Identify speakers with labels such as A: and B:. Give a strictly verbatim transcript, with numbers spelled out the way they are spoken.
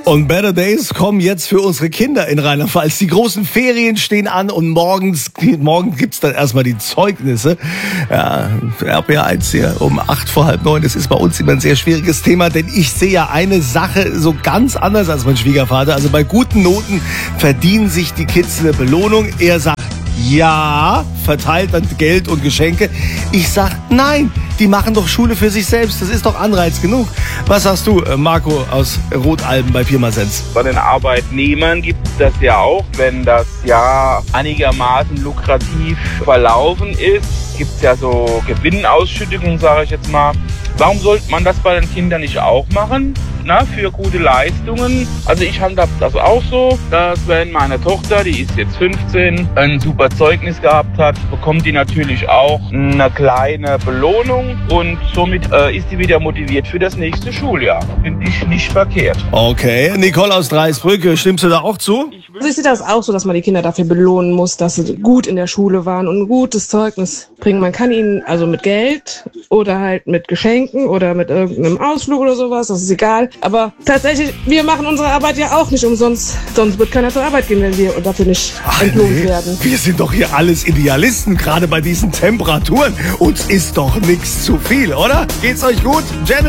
A: Und Better Days kommen jetzt für unsere Kinder in Rheinland-Pfalz. Die großen Ferien stehen an und morgens, morgen gibt's dann erstmal die Zeugnisse. Ja, R B eins hier um acht vor halb neun. Das ist bei uns immer ein sehr schwieriges Thema, denn ich sehe ja eine Sache so ganz anders als mein Schwiegervater. Also bei guten Noten verdienen sich die Kids eine Belohnung. Er sagt ja, verteilt dann Geld und Geschenke. Ich sag nein, die machen doch Schule für sich selbst. Das ist doch Anreiz genug. Was sagst du, Marco aus Rotalben bei Pirmasens?
B: Bei den Arbeitnehmern gibt es das ja auch, wenn das Jahr einigermaßen lukrativ verlaufen ist, gibt es ja so Gewinnausschüttungen, sage ich jetzt mal. Warum sollte man das bei den Kindern nicht auch machen? Na, für gute Leistungen. Also ich handhab das auch so, dass wenn meine Tochter, die ist jetzt fünfzehn, ein super Zeugnis gehabt hat, bekommt die natürlich auch eine kleine Belohnung und somit äh, ist sie wieder motiviert für das nächste Schuljahr. Finde ich nicht verkehrt.
A: Okay, Nicole aus Dreisbrücke, stimmst du da auch zu?
C: Also ich sehe das auch so, dass man die Kinder dafür belohnen muss, dass sie gut in der Schule waren und ein gutes Zeugnis bringen. Man kann ihnen also mit Geld oder halt mit Geschenken oder mit irgendeinem Ausflug oder sowas, das ist egal. Aber tatsächlich, wir machen unsere Arbeit ja auch nicht umsonst. Sonst wird keiner zur Arbeit gehen, wenn wir dafür nicht
A: Ach,
C: entlohnt
A: nee.
C: werden.
A: Wir sind doch hier alles Idealisten, gerade bei diesen Temperaturen. Uns ist doch nichts zu viel, oder? Geht's euch gut? Jennifer?